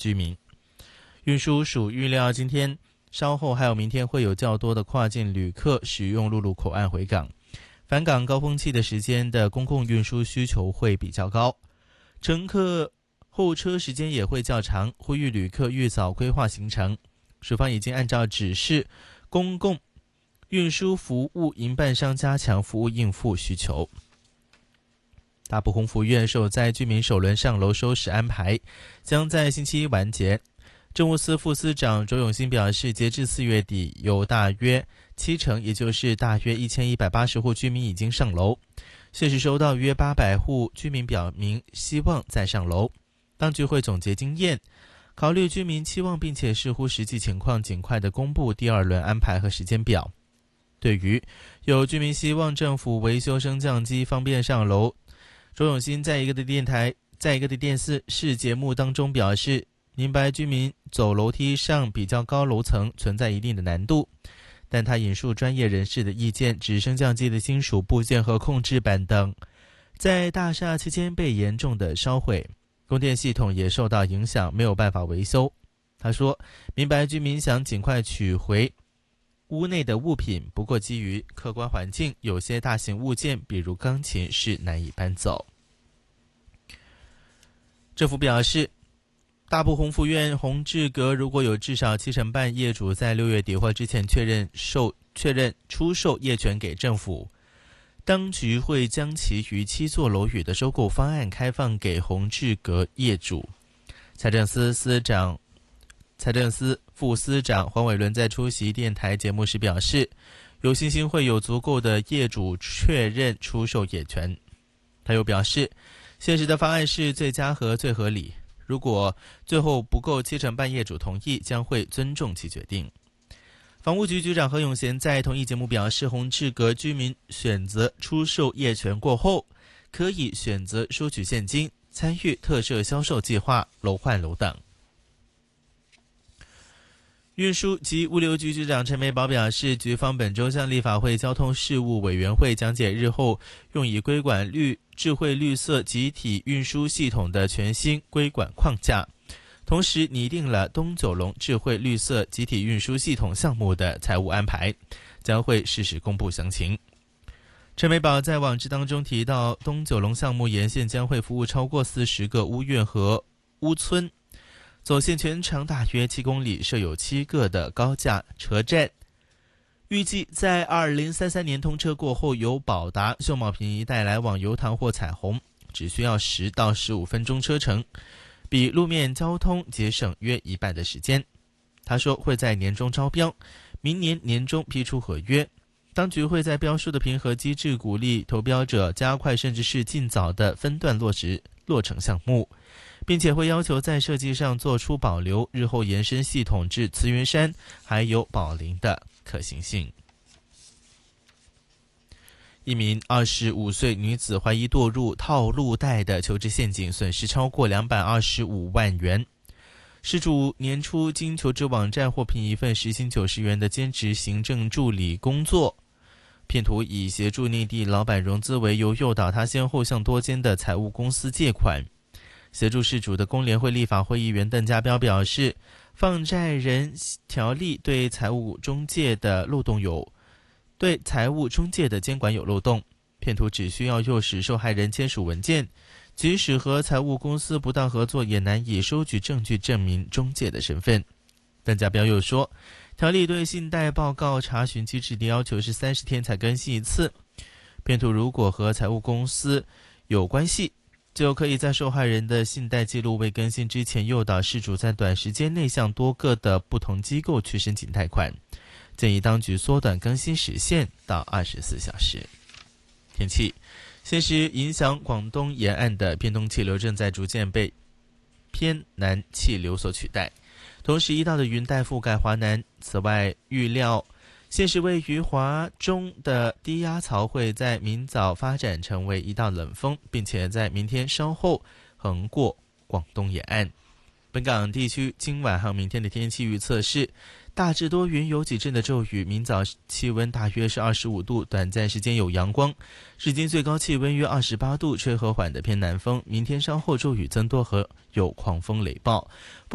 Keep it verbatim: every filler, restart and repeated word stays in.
居民。运输署预料今天稍后还有明天会有较多的跨境旅客使用陆路口岸回港，返港高峰期的时间的公共运输需求会比较高，乘客候车时间也会较长，呼吁旅客预早规划行程。署方已经按照指示，公共运输服务营办商加强服务应付需求。大埔鸿福苑受灾居民首轮上楼收拾安排将在星期一完结。政务司副司长卓永新表示，截至四月底，有大约七成，也就是大约一千一百八十户居民已经上楼。现时收到约八百户居民表明希望再上楼，当局会总结经验，考虑居民期望，并且视乎实际情况，尽快的公布第二轮安排和时间表。对于有居民希望政府维修升降机方便上楼，卓永新在一个的电台，在一个的电视节目当中表示，明白居民走楼梯上比较高楼层存在一定的难度，但他引述专业人士的意见，指升降机的金属部件和控制板等在大厦期间被严重的烧毁，供电系统也受到影响，没有办法维修。他说，明白居民想尽快取回屋内的物品，不过基于客观环境，有些大型物件比如钢琴是难以搬走。政府表示，大埔鸿福苑宏志阁如果有至少七成半业主在六月底或之前确认售确认出售业权给政府，当局会将其逾七座楼宇的收购方案开放给宏志阁业主。财政司司长财政司副司长黄伟伦在出席电台节目时表示，有信心会有足够的业主确认出售业权。他又表示，现实的方案是最佳和最合理，如果最后不够七成半业主同意，将会尊重其决定。房屋局局长何永贤在同一节目表示，宏志阁居民选择出售业权过后，可以选择收取现金，参与特设销售计划、楼换楼等。运输及物流局局长陈美宝表示，局方本周向立法会交通事务委员会讲解日后用以规管绿智慧绿色集体运输系统的全新规管框架，同时拟定了东九龙智慧绿色集体运输系统项目的财务安排，将会适时公布详情。陈美宝在网志当中提到，东九龙项目沿线将会服务超过四十个屋苑和屋村，走线全长大约七公里，设有七个的高架车站。预计在二零三三年通车过后，由宝达、秀茂坪一带来往油塘或彩虹，只需要十到十五分钟车程，比路面交通节省约一半的时间。他说会在年中招标，明年年中批出合约。当局会在标书的评核机制鼓励投标者加快甚至是尽早的分段落实落成项目，并且会要求在设计上做出保留，日后延伸系统至慈云山还有宝林的可行性。一名二十五岁女子怀疑堕入套路贷的求职陷阱，损失超过两百二十五万元。事主年初经求职网站获聘一份时薪九十元的兼职行政助理工作，骗徒以协助内地老板融资为由，诱导他先后向多间的财务公司借款。协助事主的工联会立法会议员邓家彪表示，放债人条例对财务中介的漏洞有对财务中介的监管有漏洞，骗徒只需要诱使受害人签署文件，即使和财务公司不当合作，也难以收取证据证明中介的身份。邓家彪又说，条例对信贷报告查询机制的要求是三十天才更新一次，骗徒如果和财务公司有关系，就可以在受害人的信贷记录未更新之前，诱导事主在短时间内向多个的不同机构去申请贷款，建议当局缩短更新时限到二十四小时。天气，现时影响广东沿岸的偏东气流正在逐渐被偏南气流所取代，同时一道的云带覆盖华南。此外，预料现时位于华中的低压槽会在明早发展成为一道冷锋，并且在明天稍后横过广东沿岸。本港地区今晚和明天的天气预测是大致多云，有几阵的骤雨，明早气温大约是二十五度，短暂时间有阳光，日间最高气温约二十八度，吹和缓的偏南风。明天稍后骤雨增多和有狂风雷暴。